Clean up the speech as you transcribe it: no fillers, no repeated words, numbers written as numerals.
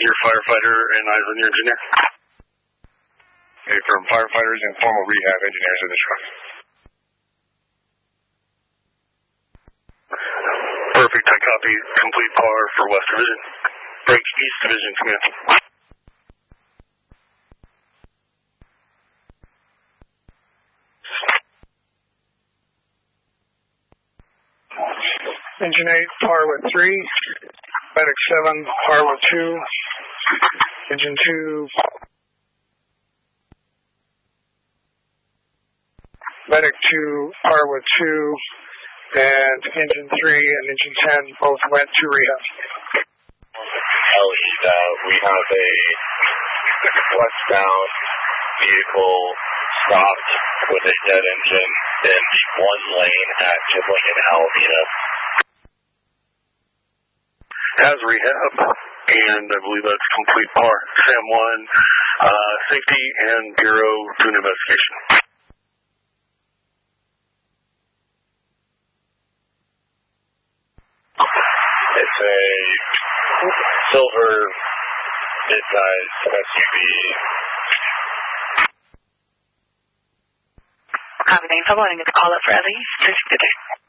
your firefighter and Island, your engineer. Okay, from firefighters and formal rehab engineers in the truck. Perfect, I copy. Complete par for West Division. Break East Division, command. Engine 8, par with 3. Medic 7, par with 2. Engine 2. Medic 2, par with 2. And engine 3 and engine 10 both went to rehab. Ellie, we have a westbound vehicle stopped with a dead engine in one lane at Kipling and Alameda. Has rehab, and I believe that's complete par. Sam 1, safety and Bureau doing investigation. It's a silver mid-size SUV. Thanks for wanting to call up for Ellie.